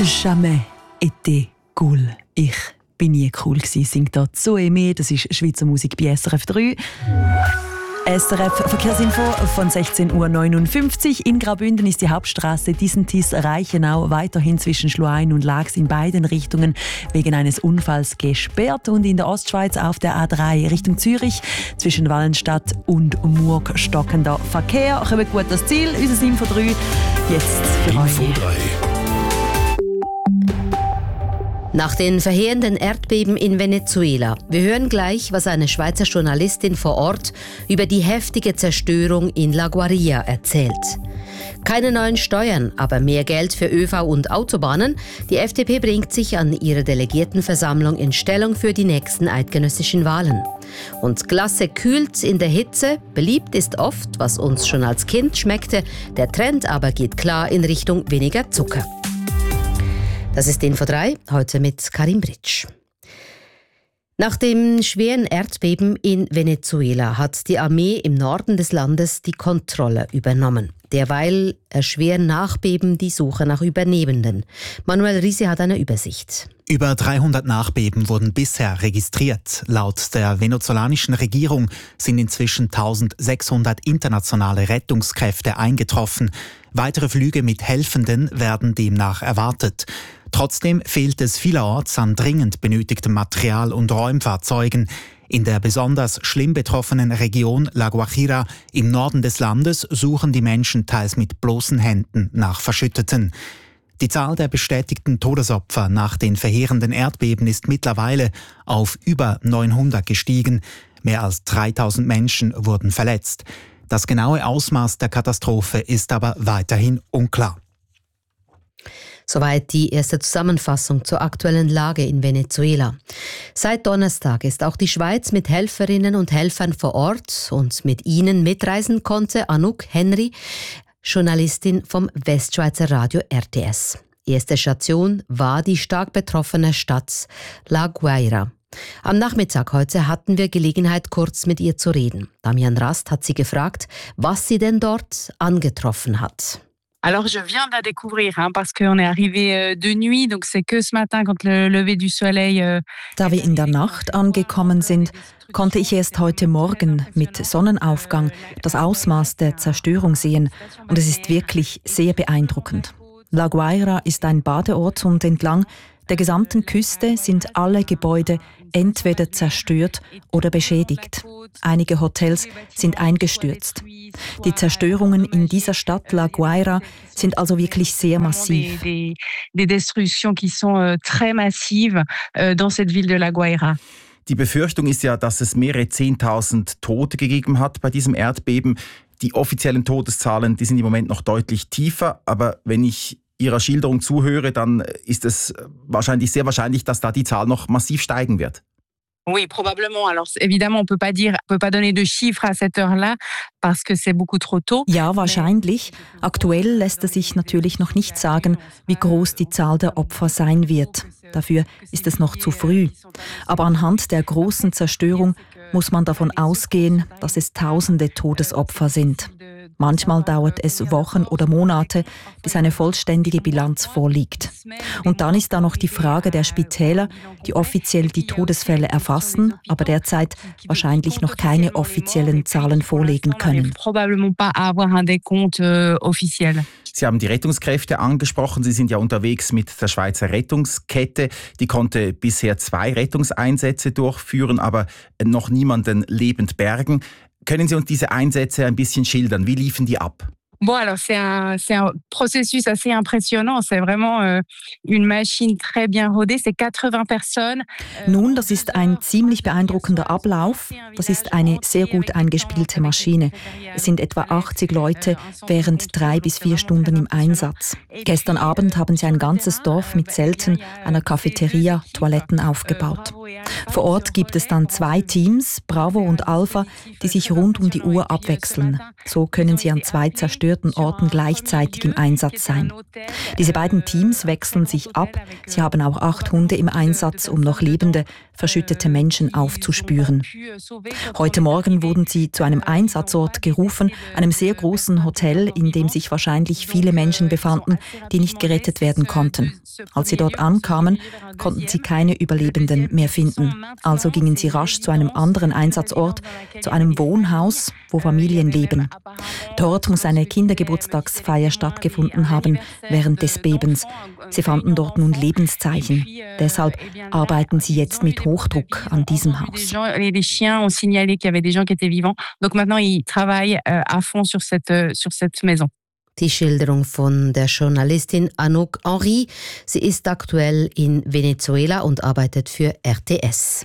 Jamais été cool. Ich bin nie cool gewesen, singt da Zoe. Das ist Schweizer Musik bei SRF 3. SRF Verkehrsinfo von 16.59 Uhr. In Graubünden ist die Hauptstraße Disentis-Reichenau weiterhin zwischen Schluein und Laax in beiden Richtungen wegen eines Unfalls gesperrt. Und in der Ostschweiz auf der A3 Richtung Zürich zwischen Wallenstadt und Murg stockender Verkehr. Kommen gut das Ziel. Unser Info 3 jetzt für euch. Info 3. Nach den verheerenden Erdbeben in Venezuela. Wir hören gleich, was eine Schweizer Journalistin vor Ort über die heftige Zerstörung in La Guaira erzählt. Keine neuen Steuern, aber mehr Geld für ÖV und Autobahnen. Die FDP bringt sich an ihrer Delegiertenversammlung in Stellung für die nächsten eidgenössischen Wahlen. Und Glasse kühlt in der Hitze. Beliebt ist oft, was uns schon als Kind schmeckte. Der Trend aber geht klar in Richtung weniger Zucker. Das ist Info 3, heute mit Karim Britsch. Nach dem schweren Erdbeben in Venezuela hat die Armee im Norden des Landes die Kontrolle übernommen. Derweil erschweren Nachbeben die Suche nach Überlebenden. Manuel Risi hat eine Übersicht. Über 300 Nachbeben wurden bisher registriert. Laut der venezolanischen Regierung sind inzwischen 1600 internationale Rettungskräfte eingetroffen. Weitere Flüge mit Helfenden werden demnach erwartet. Trotzdem fehlt es vielerorts an dringend benötigtem Material und Räumfahrzeugen. In der besonders schlimm betroffenen Region La Guajira im Norden des Landes suchen die Menschen teils mit bloßen Händen nach Verschütteten. Die Zahl der bestätigten Todesopfer nach den verheerenden Erdbeben ist mittlerweile auf über 900 gestiegen. Mehr als 3000 Menschen wurden verletzt. Das genaue Ausmaß der Katastrophe ist aber weiterhin unklar. Soweit die erste Zusammenfassung zur aktuellen Lage in Venezuela. Seit Donnerstag ist auch die Schweiz mit Helferinnen und Helfern vor Ort und mit ihnen mitreisen konnte Anouk Henry, Journalistin vom Westschweizer Radio RTS. Erste Station war die stark betroffene Stadt La Guaira. Am Nachmittag heute hatten wir Gelegenheit, kurz mit ihr zu reden. Damian Rast hat sie gefragt, was sie denn dort angetroffen hat. Alors je viens de la découvrir parce qu'on est arrivé de nuit, donc c'est que ce matin quand le lever du soleil. Da wir in der Nacht angekommen sind, konnte ich erst heute Morgen mit Sonnenaufgang das Ausmaß der Zerstörung sehen und es ist wirklich sehr beeindruckend. La Guaira ist ein Badeort und entlang der gesamten Küste sind alle Gebäude entweder zerstört oder beschädigt. Einige Hotels sind eingestürzt. Die Zerstörungen in dieser Stadt La Guaira sind also wirklich sehr massiv. Des destructions qui sont très massives dans cette ville de La Guaira. Die Befürchtung ist ja, dass es mehrere 10.000 Tote gegeben hat bei diesem Erdbeben. Die offiziellen Todeszahlen, die sind im Moment noch deutlich tiefer, aber wenn ich Ihrer Schilderung zuhöre, dann ist es sehr wahrscheinlich, dass da die Zahl noch massiv steigen wird. Oui, probablement. Alors évidemment, on peut pas donner de chiffres à cette heure-là parce que c'est beaucoup trop tôt. Ja, wahrscheinlich. Aktuell lässt es sich natürlich noch nicht sagen, wie groß die Zahl der Opfer sein wird. Dafür ist es noch zu früh. Aber anhand der großen Zerstörung muss man davon ausgehen, dass es tausende Todesopfer sind. Manchmal dauert es Wochen oder Monate, bis eine vollständige Bilanz vorliegt. Und dann ist da noch die Frage der Spitäler, die offiziell die Todesfälle erfassen, aber derzeit wahrscheinlich noch keine offiziellen Zahlen vorlegen können. Sie haben die Rettungskräfte angesprochen. Sie sind ja unterwegs mit der Schweizer Rettungskette. Die konnte bisher 2 Rettungseinsätze durchführen, aber noch niemanden lebend bergen. Können Sie uns diese Einsätze ein bisschen schildern? Wie liefen die ab? Bon, alors c'est un processus assez impressionnant. C'est vraiment une machine très bien rodée. C'est 80 Personen. Nun, das ist ein ziemlich beeindruckender Ablauf. Das ist eine sehr gut eingespielte Maschine. Es sind etwa 80 Leute während 3 bis 4 Stunden im Einsatz. Gestern Abend haben sie ein ganzes Dorf mit Zelten, einer Cafeteria, Toiletten aufgebaut. Vor Ort gibt es dann 2 Teams, Bravo und Alpha, die sich rund um die Uhr abwechseln. So können sie an 2 zerstörten Orten gleichzeitig im Einsatz sein. Diese beiden Teams wechseln sich ab. Sie haben auch 8 Hunde im Einsatz, um noch lebende, verschüttete Menschen aufzuspüren. Heute Morgen wurden sie zu einem Einsatzort gerufen, einem sehr großen Hotel, in dem sich wahrscheinlich viele Menschen befanden, die nicht gerettet werden konnten. Als sie dort ankamen, konnten sie keine Überlebenden mehr finden. Also gingen sie rasch zu einem anderen Einsatzort, zu einem Wohnhaus, wo Familien leben. Dort muss eine Kindergeburtstagsfeier stattgefunden haben während des Bebens. Sie fanden dort nun Lebenszeichen. Deshalb arbeiten sie jetzt mit Hochdruck an diesem Haus. Les chiens ont signalé qu'il y avait des gens qui étaient vivants. Donc maintenant, ils travaillent à fond sur cette maison. Die Schilderung von der Journalistin Anouk Henry. Sie ist aktuell in Venezuela und arbeitet für RTS.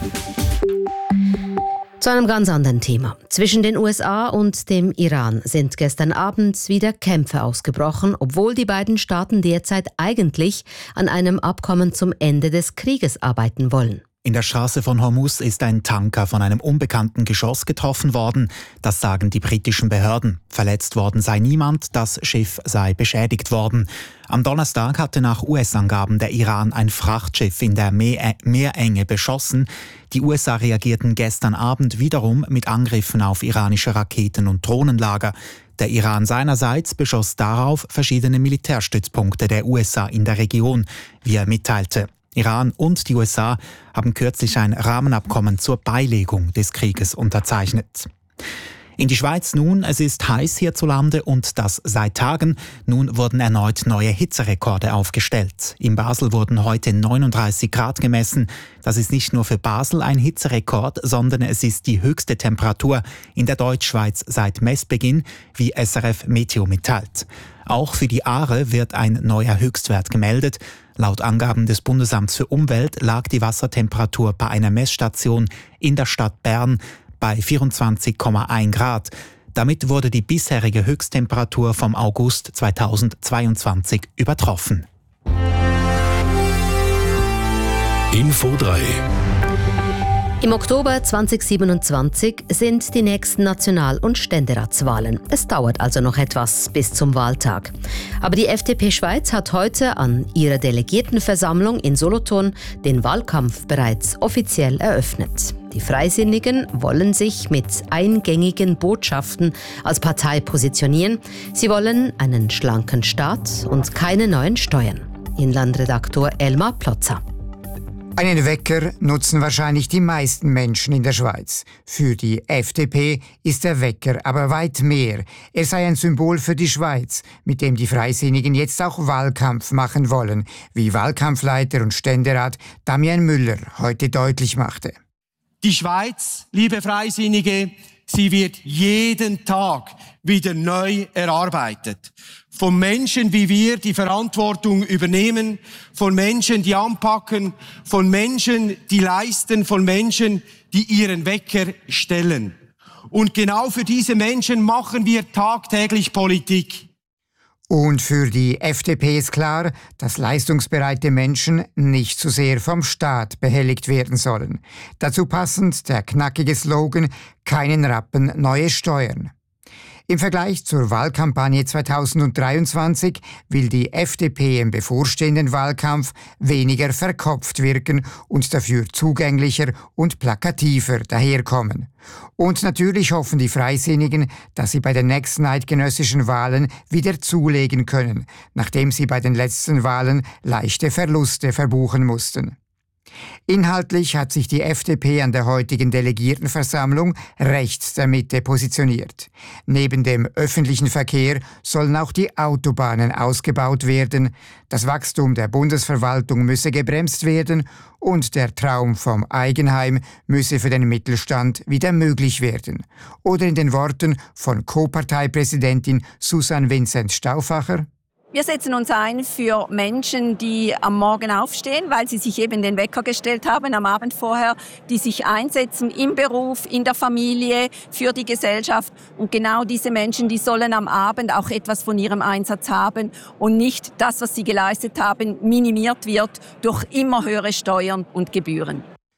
Zu einem ganz anderen Thema. Zwischen den USA und dem Iran sind gestern Abend wieder Kämpfe ausgebrochen, obwohl die beiden Staaten derzeit eigentlich an einem Abkommen zum Ende des Krieges arbeiten wollen. In der Straße von Hormuz ist ein Tanker von einem unbekannten Geschoss getroffen worden. Das sagen die britischen Behörden. Verletzt worden sei niemand, das Schiff sei beschädigt worden. Am Donnerstag hatte nach US-Angaben der Iran ein Frachtschiff in der Meerenge beschossen. Die USA reagierten gestern Abend wiederum mit Angriffen auf iranische Raketen- und Drohnenlager. Der Iran seinerseits beschoss darauf verschiedene Militärstützpunkte der USA in der Region, wie er mitteilte. Iran und die USA haben kürzlich ein Rahmenabkommen zur Beilegung des Krieges unterzeichnet. In die Schweiz nun, es ist heiß hierzulande und das seit Tagen. Nun wurden erneut neue Hitzerekorde aufgestellt. In Basel wurden heute 39 Grad gemessen. Das ist nicht nur für Basel ein Hitzerekord, sondern es ist die höchste Temperatur in der Deutschschweiz seit Messbeginn, wie SRF Meteo mitteilt. Auch für die Aare wird ein neuer Höchstwert gemeldet. Laut Angaben des Bundesamts für Umwelt lag die Wassertemperatur bei einer Messstation in der Stadt Bern bei 24,1 Grad. Damit wurde die bisherige Höchsttemperatur vom August 2022 übertroffen. Info 3. Im Oktober 2027 sind die nächsten National- und Ständeratswahlen. Es dauert also noch etwas bis zum Wahltag. Aber die FDP Schweiz hat heute an ihrer Delegiertenversammlung in Solothurn den Wahlkampf bereits offiziell eröffnet. Die Freisinnigen wollen sich mit eingängigen Botschaften als Partei positionieren. Sie wollen einen schlanken Staat und keine neuen Steuern. Inlandredaktor Elmar Plotzer. Einen Wecker nutzen wahrscheinlich die meisten Menschen in der Schweiz. Für die FDP ist der Wecker aber weit mehr. Er sei ein Symbol für die Schweiz, mit dem die Freisinnigen jetzt auch Wahlkampf machen wollen, wie Wahlkampfleiter und Ständerat Damian Müller heute deutlich machte. Die Schweiz, liebe Freisinnige, sie wird jeden Tag wieder neu erarbeitet. Von Menschen wie wir, die Verantwortung übernehmen, von Menschen, die anpacken, von Menschen, die leisten, von Menschen, die ihren Wecker stellen. Und genau für diese Menschen machen wir tagtäglich Politik. Und für die FDP ist klar, dass leistungsbereite Menschen nicht zu sehr vom Staat behelligt werden sollen. Dazu passend der knackige Slogan „Keinen Rappen neue Steuern". Im Vergleich zur Wahlkampagne 2023 will die FDP im bevorstehenden Wahlkampf weniger verkopft wirken und dafür zugänglicher und plakativer daherkommen. Und natürlich hoffen die Freisinnigen, dass sie bei den nächsten eidgenössischen Wahlen wieder zulegen können, nachdem sie bei den letzten Wahlen leichte Verluste verbuchen mussten. Inhaltlich hat sich die FDP an der heutigen Delegiertenversammlung rechts der Mitte positioniert. Neben dem öffentlichen Verkehr sollen auch die Autobahnen ausgebaut werden, das Wachstum der Bundesverwaltung müsse gebremst werden und der Traum vom Eigenheim müsse für den Mittelstand wieder möglich werden. Oder in den Worten von Co-Parteipräsidentin Susanne Vincent Stauffacher: Wir setzen uns ein für Menschen, die am Morgen aufstehen, weil sie sich eben den Wecker gestellt haben am Abend vorher, die sich einsetzen im Beruf, in der Familie, für die Gesellschaft. Und genau diese Menschen, die sollen am Abend auch etwas von ihrem Einsatz haben und nicht das, was sie geleistet haben, minimiert wird durch immer höhere Steuern und Gebühren.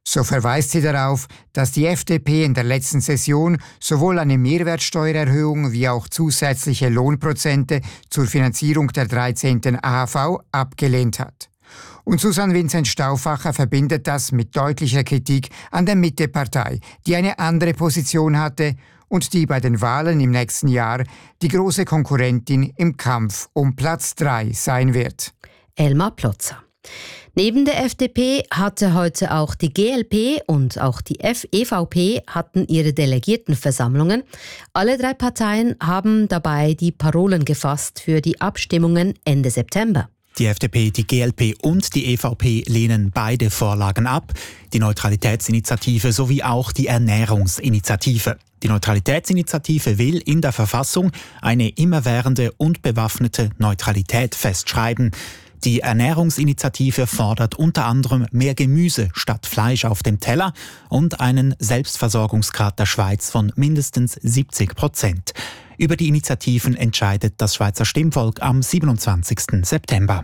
So verweist sie darauf, dass die FDP in der letzten Session sowohl eine Mehrwertsteuererhöhung wie auch zusätzliche Lohnprozente zur Finanzierung der 13. AHV abgelehnt hat. Und Susanne Vincent Stauffacher verbindet das mit deutlicher Kritik an der Mittepartei, die eine andere Position hatte und die bei den Wahlen im nächsten Jahr die große Konkurrentin im Kampf um Platz 3 sein wird. Elmar Plotzer. Neben der FDP hatte heute auch die GLP und auch die EVP hatten ihre Delegiertenversammlungen. Alle 3 Parteien haben dabei die Parolen gefasst für die Abstimmungen Ende September. Die FDP, die GLP und die EVP lehnen beide Vorlagen ab, die Neutralitätsinitiative sowie auch die Ernährungsinitiative. Die Neutralitätsinitiative will in der Verfassung eine immerwährende und bewaffnete Neutralität festschreiben. Die Ernährungsinitiative fordert unter anderem mehr Gemüse statt Fleisch auf dem Teller und einen Selbstversorgungsgrad der Schweiz von mindestens 70%. Über die Initiativen entscheidet das Schweizer Stimmvolk am 27. September.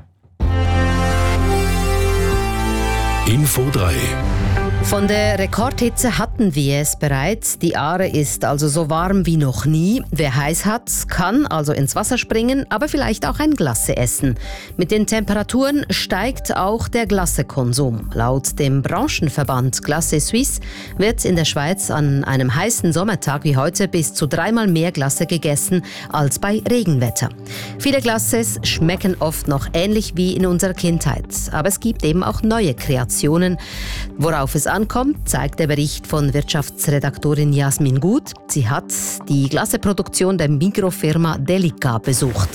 Info 3. Von der Rekordhitze hatten wir es bereits. Die Aare ist also so warm wie noch nie. Wer heiß hat, kann also ins Wasser springen, aber vielleicht auch ein Glasse essen. Mit den Temperaturen steigt auch der Glassekonsum. Laut dem Branchenverband Glace Suisse wird in der Schweiz an einem heißen Sommertag wie heute bis zu 3-mal mehr Glasse gegessen als bei Regenwetter. Viele Glaces schmecken oft noch ähnlich wie in unserer Kindheit. Aber es gibt eben auch neue Kreationen. Worauf es ankommt, zeigt der Bericht von Wirtschaftsredaktorin Jasmin Gut. Sie hat die Glasseproduktion der Mikrofirma Delica besucht.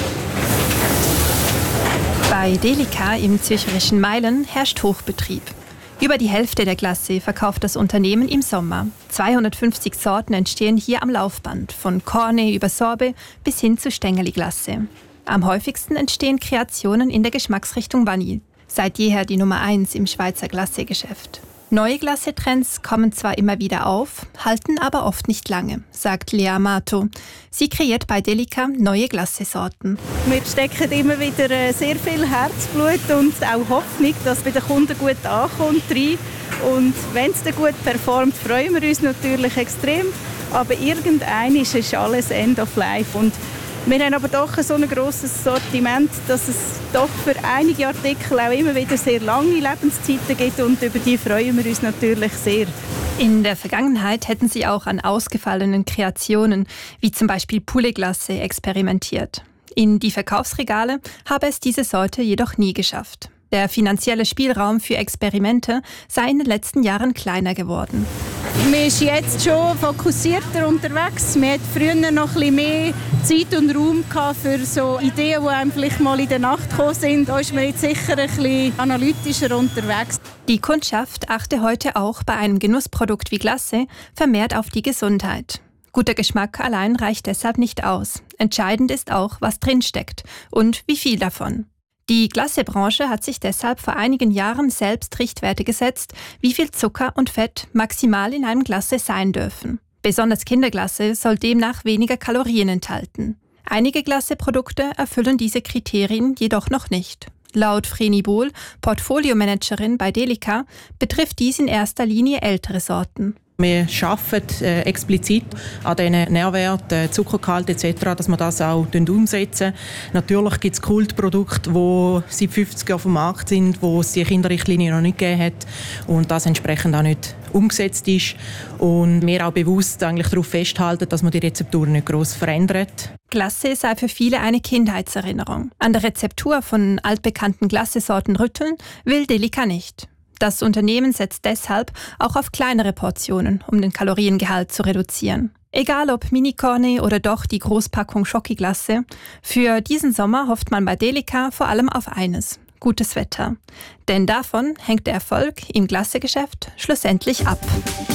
Bei Delica im zürcherischen Meilen herrscht Hochbetrieb. Über die Hälfte der Glace verkauft das Unternehmen im Sommer. 250 Sorten entstehen hier am Laufband, von Cornet über Sorbet bis hin zu Stängeli-Glace. Am häufigsten entstehen Kreationen in der Geschmacksrichtung Vanille. Seit jeher die Nummer 1 im Schweizer Glace-Geschäft. Neue Glace-Trends kommen zwar immer wieder auf, halten aber oft nicht lange, sagt Lea Amato. Sie kreiert bei Delica neue Glace-Sorten. Wir stecken immer wieder sehr viel Herzblut und auch Hoffnung, dass es bei den Kunden gut ankommt. Und wenn es dann gut performt, freuen wir uns natürlich extrem. Aber irgendwann ist alles End of Life. Und wir haben aber doch so ein grosses Sortiment, dass es doch für einige Artikel auch immer wieder sehr lange Lebenszeiten gibt und über die freuen wir uns natürlich sehr. In der Vergangenheit hätten sie auch an ausgefallenen Kreationen, wie zum Beispiel Poulet-Glace, experimentiert. In die Verkaufsregale habe es diese Sorte jedoch nie geschafft. Der finanzielle Spielraum für Experimente sei in den letzten Jahren kleiner geworden. Man ist jetzt schon fokussierter unterwegs. Man hat früher noch ein bisschen mehr Zeit und Raum gehabt für so Ideen, die einem vielleicht mal in der Nacht gekommen sind. Da ist man jetzt sicher ein bisschen analytischer unterwegs. Die Kundschaft achte heute auch bei einem Genussprodukt wie Glace vermehrt auf die Gesundheit. Guter Geschmack allein reicht deshalb nicht aus. Entscheidend ist auch, was drinsteckt und wie viel davon. Die Glace-Branche hat sich deshalb vor einigen Jahren selbst Richtwerte gesetzt, wie viel Zucker und Fett maximal in einem Glace sein dürfen. Besonders Kinderglace soll demnach weniger Kalorien enthalten. Einige Glace-Produkte erfüllen diese Kriterien jedoch noch nicht. Laut Vreni Bohl, Portfoliomanagerin bei Delica, betrifft dies in erster Linie ältere Sorten. Wir arbeiten explizit an diesen Nährwerten, Zuckergehalt etc., dass wir das auch umsetzen. Natürlich gibt es Kultprodukte, die seit 50 Jahren auf dem Markt sind, wo es die Kinderrichtlinie noch nicht gegeben hat und das entsprechend auch nicht umgesetzt ist. Und wir auch bewusst eigentlich darauf festhalten, dass man die Rezepturen nicht gross verändert. Glace sei für viele eine Kindheitserinnerung. An der Rezeptur von altbekannten Glace-Sorten rütteln will Delica nicht. Das Unternehmen setzt deshalb auch auf kleinere Portionen, um den Kaloriengehalt zu reduzieren. Egal ob Mini-Cornet oder doch die Großpackung Schokiglace, für diesen Sommer hofft man bei Delica vor allem auf eines: gutes Wetter. Denn davon hängt der Erfolg im Glace-Geschäft schlussendlich ab.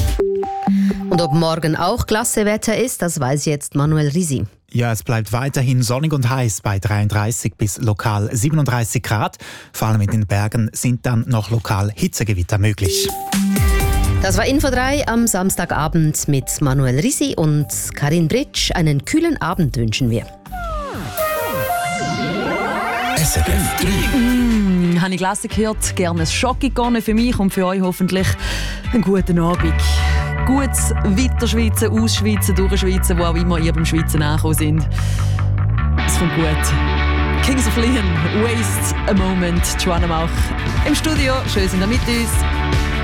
Und ob morgen auch Glace-Wetter ist, das weiß jetzt Manuel Risi. Ja, es bleibt weiterhin sonnig und heiß bei 33 bis lokal 37 Grad. Vor allem in den Bergen sind dann noch lokal Hitzegewitter möglich. Das war Info 3 am Samstagabend mit Manuel Risi und Karin Britsch. Einen kühlen Abend wünschen wir. SRF 3. Habe ich gelesen gehört, gerne ein Schokigone für mich und für euch hoffentlich einen guten Abend. Gutes Weiterschweizen, Ausschweizen, Durchschweizen, wo auch immer ihr beim Schweizen angekommen sind. Es kommt gut. Kings of Leon, Waste a Moment, Joanna Mauch im Studio. Schön, sind ihr mit uns.